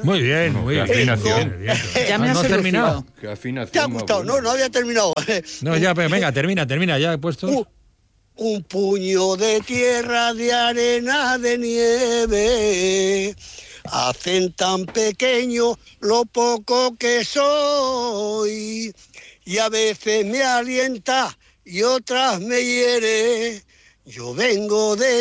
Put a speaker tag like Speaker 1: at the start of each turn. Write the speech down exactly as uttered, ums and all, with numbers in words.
Speaker 1: Muy bien, muy bien.
Speaker 2: Afinación.
Speaker 1: bien, bien.
Speaker 3: Ya me
Speaker 1: ¿No
Speaker 3: has
Speaker 1: has terminado?
Speaker 2: Qué afinación.
Speaker 4: ¿Te ha
Speaker 2: más
Speaker 4: gustado?
Speaker 2: buena.
Speaker 4: No, no había terminado.
Speaker 1: No, ya, pero venga, termina, termina, ya he puesto.
Speaker 4: Un, un puño de tierra, de arena, de nieve, hacen tan pequeño lo poco que soy, y a veces me alienta y otras me hiere. Yo vengo de